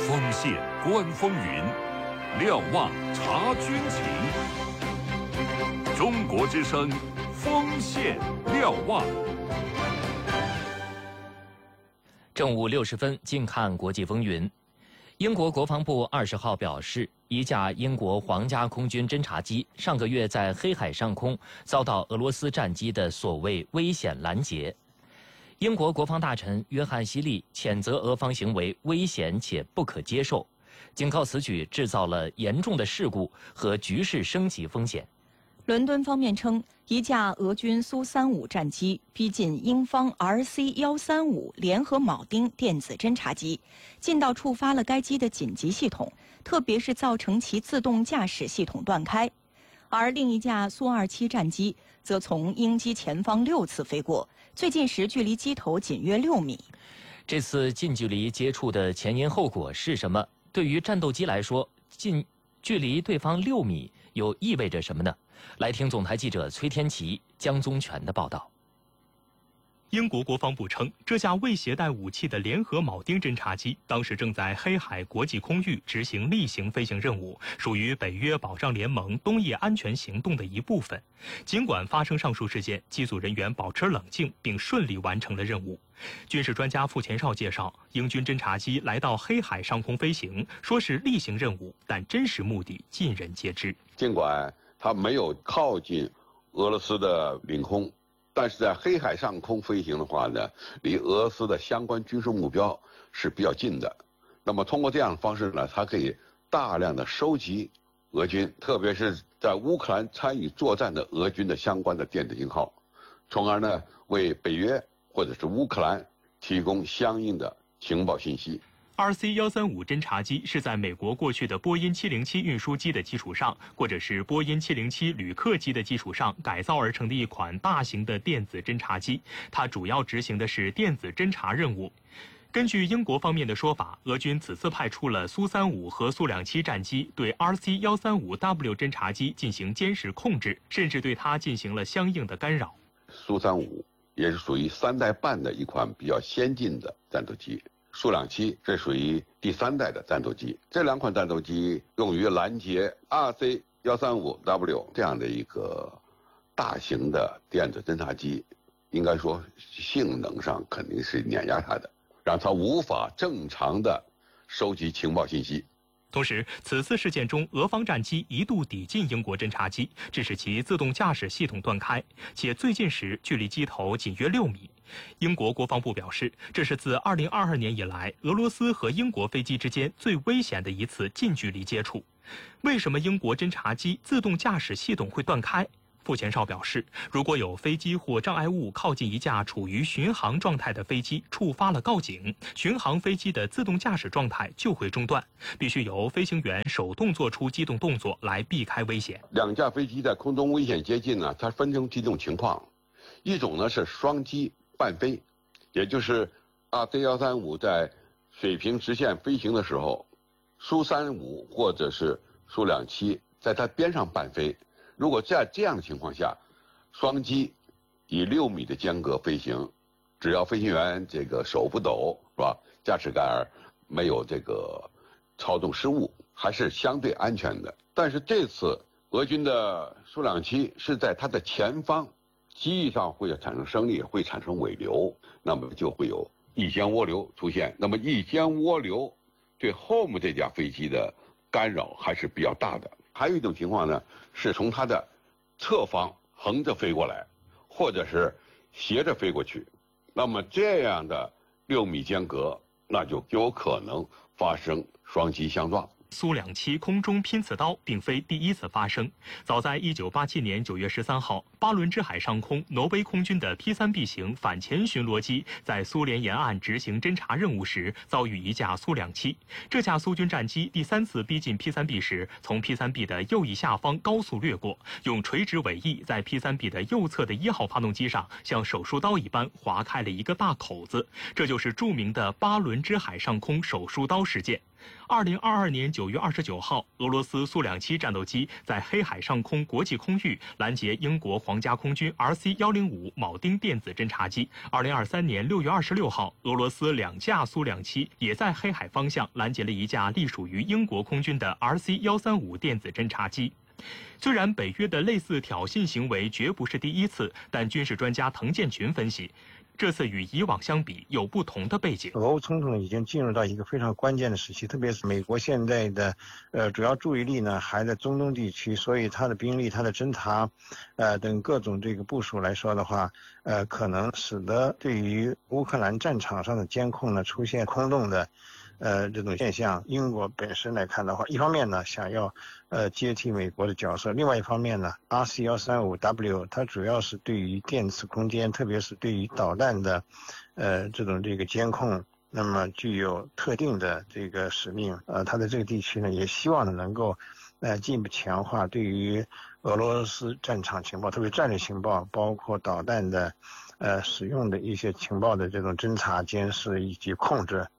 锋线观风云，瞭望察军情。中国之声，锋线瞭望。 正午60分，近看国际风云。英国国防部20号表示，一架英国皇家空军侦察机上个月在黑海上空遭到俄罗斯战机的所谓危险拦截。英国国防大臣约翰希利谴责俄方行为危险且不可接受，警告此举制造了严重的事故和局势升级风险。 伦敦方面称，一架俄军苏35战机逼近英方 RC-135联合铆钉电子侦察机，近到触发了该机的紧急系统，特别是造成其自动驾驶系统断开。而另一架苏27战机则从英机前方6次飞过，最近时距离机头仅约6米。 这次近距离接触的前因后果是什么？对于战斗机来说，近距离对方6米又意味着什么呢？来听总台记者崔天琪、江宗全的报道。 英国国防部称，这架未携带武器的联合铆钉侦察机当时正在黑海国际空域执行例行飞行任务，属于北约保障联盟东翼安全行动的一部分。尽管发生上述事件，机组人员保持冷静并顺利完成了任务。军事专家傅前绍介绍，英军侦察机来到黑海上空飞行，说是例行任务，但真实目的尽人皆知。 尽管它没有靠近俄罗斯的领空，但是在黑海上空飞行的话呢，离俄罗斯的相关军事目标是比较近的。那么通过这样的方式呢，它可以大量的收集俄军，特别是在乌克兰参与作战的俄军的相关的电子信号，从而呢为北约或者是乌克兰提供相应的情报信息。 RC-135侦察机是在美国过去的波音707运输机的基础上，或者是波音707旅客机的基础上改造而成的一款大型的电子侦察机，它主要执行的是电子侦察任务。根据英国方面的说法，俄军此次派出了苏35和苏27战机对 RC-135W 侦察机进行监视控制，甚至对它进行了相应的干扰。 苏35也是属于3代半的一款比较先进的战斗机。苏27这属于第3代的战斗机，这2款战斗机用于拦截 RC-135W 这样的一个大型的电子侦察机，应该说性能上肯定是碾压它的，让它无法正常的收集情报信息。 同时，此次事件中，俄方战机一度抵近英国侦察机，致使其自动驾驶系统断开，且最近时距离机头仅约6米。英国国防部表示，这是自2022年以来俄罗斯和英国飞机之间最危险的一次近距离接触。为什么英国侦察机自动驾驶系统会断开？傅前绍表示，如果有飞机或障碍物靠近一架处于巡航状态的飞机，触发了告警，巡航飞机的自动驾驶状态就会中断，必须由飞行员手动做出机动动作来避开危险。 2架飞机在空中危险接近呢，它分成几种情况，一种呢是双机伴飞，也就是 RC-135在水平直线飞行的时候，苏35或者是苏27在它边上伴飞。如果在这样的情况下，双机以6米的间隔飞行，只要飞行员这个手不抖，是吧？驾驶杆没有这个操纵失误，还是相对安全的。但是这次俄军的苏27是在它的前方，机翼上会产生升力，会产生尾流，那么就会有翼尖涡流出现。那么翼尖涡流对后面这架飞机的干扰还是比较大的。还有一种情况呢，是从它的侧方横着飞过来，或者是斜着飞过去，那么这样的6米间隔，那就有可能发生双机相撞。 苏27空中拼刺刀并非第一次发生。早在1987年9月13号，巴伦支海上空，挪威空军的 P3B 型反潜巡逻机在苏联沿岸执行侦察任务时，遭遇一架苏27。这架苏军战机第3次逼近 P3B 时，从 P3B 的右翼下方高速掠过，用垂直尾翼在 P3B 的右侧的1号发动机上像手术刀一般划开了一个大口子，这就是著名的巴伦支海上空手术刀事件。 2022年9月29号，俄罗斯苏2-7战斗机在黑海上空国际空域拦截英国皇家空军 RC-105铆钉电子侦察机。2023年6月26号，俄罗斯2架苏2-7也在黑海方向拦截了一架隶属于英国空军的 RC-135电子侦察机。虽然北约的类似挑衅行为绝不是第一次，但军事专家滕建群分析，这次与以往相比有不同的背景。 俄乌冲突已经进入到一个非常关键的时期，特别是美国现在的主要注意力呢还在中东地区，所以它的兵力、它的侦察等各种这个部署来说的话，可能使得对于乌克兰战场上的监控呢出现空洞的这种现象。英国本身来看的话，一方面呢想要接替美国的角色，另外一方面呢 RC-135W 它主要是对于电磁空间，特别是对于导弹的这个监控，那么具有特定的这个使命。它在这个地区呢也希望呢能够进一步强化对于俄罗斯战场情报，特别战略情报，包括导弹的使用的一些情报的这种侦察、监视以及控制。